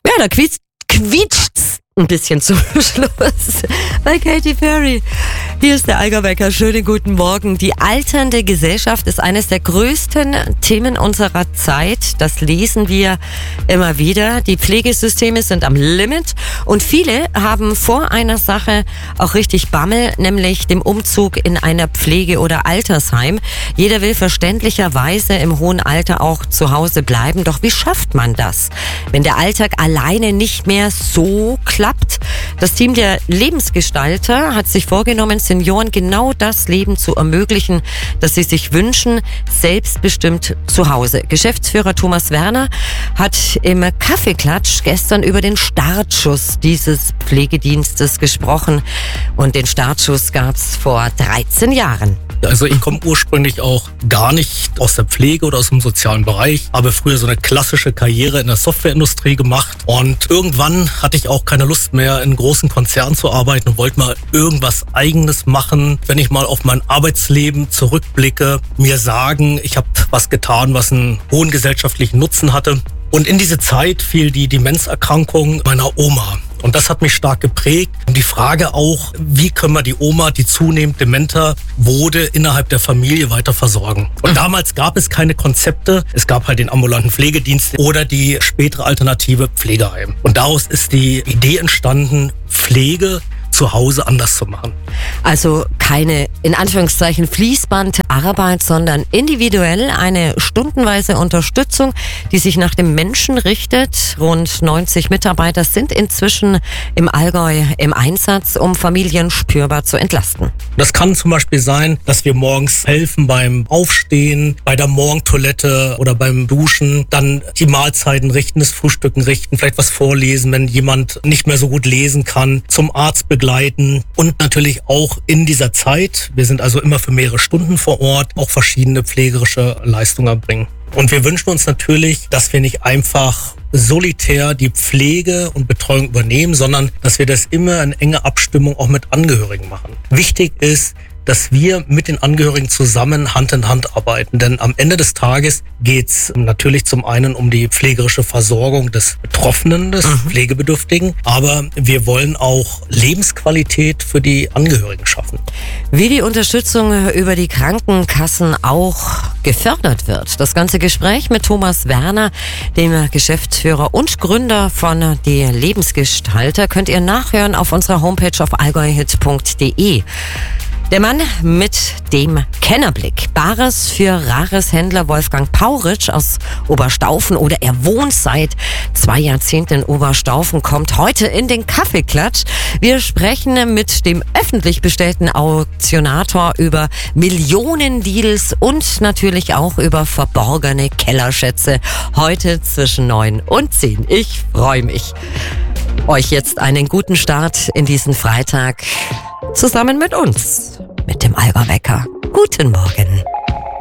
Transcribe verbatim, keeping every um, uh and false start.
Ja, da quietscht, quietscht's ein bisschen zum Schluss bei Katy Perry. Hier ist der Allgäu Wecker. Schönen guten Morgen. Die alternde Gesellschaft ist eines der größten Themen unserer Zeit. Das lesen wir immer wieder. Die Pflegesysteme sind am Limit und viele haben vor einer Sache auch richtig Bammel, nämlich dem Umzug in einer Pflege- oder Altersheim. Jeder will verständlicherweise im hohen Alter auch zu Hause bleiben. Doch wie schafft man das, wenn der Alltag alleine nicht mehr so klappt? Das Team der Lebensgestalter hat sich vorgenommen, Senioren genau das Leben zu ermöglichen, das sie sich wünschen, selbstbestimmt zu Hause. Geschäftsführer Thomas Werner hat im Kaffeeklatsch gestern über den Startschuss dieses Pflegedienstes gesprochen. Und den Startschuss gab's vor dreizehn Jahren. Also ich komme ursprünglich auch gar nicht aus der Pflege oder aus dem sozialen Bereich, habe früher so eine klassische Karriere in der Softwareindustrie gemacht und irgendwann hatte ich auch keine Lust mehr, in großen Konzernen zu arbeiten und wollte mal irgendwas Eigenes machen. Wenn ich mal auf mein Arbeitsleben zurückblicke, mir sagen, ich habe was getan, was einen hohen gesellschaftlichen Nutzen hatte. Und in diese Zeit fiel die Demenzerkrankung meiner Oma. Und das hat mich stark geprägt. Und die Frage auch, wie können wir die Oma, die zunehmend dementer wurde, innerhalb der Familie weiter versorgen. Und damals gab es keine Konzepte. Es gab halt den ambulanten Pflegedienst oder die spätere Alternative Pflegeheim. Und daraus ist die Idee entstanden, Pflege zu Hause anders zu machen. Also keine, in Anführungszeichen, Fließbandarbeit, sondern individuell eine stundenweise Unterstützung, die sich nach dem Menschen richtet. Rund neunzig Mitarbeiter sind inzwischen im Allgäu im Einsatz, um Familien spürbar zu entlasten. Das kann zum Beispiel sein, dass wir morgens helfen beim Aufstehen, bei der Morgentoilette oder beim Duschen, dann die Mahlzeiten richten, das Frühstücken richten, vielleicht was vorlesen, wenn jemand nicht mehr so gut lesen kann, zum Arzt begleiten. Und natürlich auch in dieser Zeit, wir sind also immer für mehrere Stunden vor Ort, auch verschiedene pflegerische Leistungen erbringen. Und wir wünschen uns natürlich, dass wir nicht einfach solitär die Pflege und Betreuung übernehmen, sondern dass wir das immer in enger Abstimmung auch mit Angehörigen machen. Wichtig ist, dass wir mit den Angehörigen zusammen Hand in Hand arbeiten. Denn am Ende des Tages geht's natürlich zum einen um die pflegerische Versorgung des Betroffenen, des mhm. Pflegebedürftigen, aber wir wollen auch Lebensqualität für die Angehörigen schaffen. Wie die Unterstützung über die Krankenkassen auch gefördert wird. Das ganze Gespräch mit Thomas Werner, dem Geschäftsführer und Gründer von Die Lebensgestalter, könnt ihr nachhören auf unserer Homepage auf allgäuhit punkt de. Der Mann mit dem Kennerblick. Bares für Rares-Händler Wolfgang Pauritsch aus Oberstaufen oder er wohnt seit zwei Jahrzehnten in Oberstaufen, kommt heute in den Kaffeeklatsch. Wir sprechen mit dem öffentlich bestellten Auktionator über Millionendeals und natürlich auch über verborgene Kellerschätze. Heute zwischen neun und zehn. Ich freue mich. Euch jetzt einen guten Start in diesen Freitag zusammen mit uns, mit dem Allgäu Wecker. Guten Morgen.